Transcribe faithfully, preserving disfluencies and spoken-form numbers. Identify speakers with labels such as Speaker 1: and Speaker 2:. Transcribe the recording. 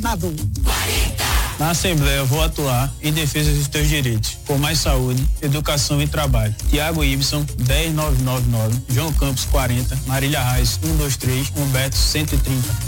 Speaker 1: senador.
Speaker 2: Na Assembleia vou atuar em defesa dos teus direitos, por mais saúde, educação e trabalho. Tiago Ibson, dez mil novecentos e noventa e nove, João Campos quarenta, Marília Reis cento e vinte e três, Humberto cento e trinta.